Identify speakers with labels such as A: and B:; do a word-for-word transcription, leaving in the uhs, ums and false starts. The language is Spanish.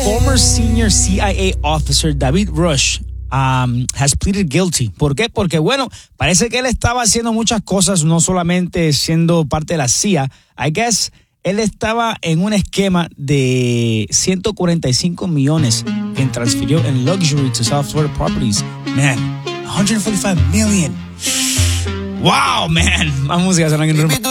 A: former senior C I A officer David Rush um, has pleaded guilty. ¿Por qué? Porque, bueno, parece que él estaba haciendo muchas cosas, no solamente siendo parte de la C I A. I guess él estaba en un esquema de ciento cuarenta y cinco millones que transfirió en luxury to South Florida properties. Man, one hundred forty-five million. Wow, man. Más música, sonando en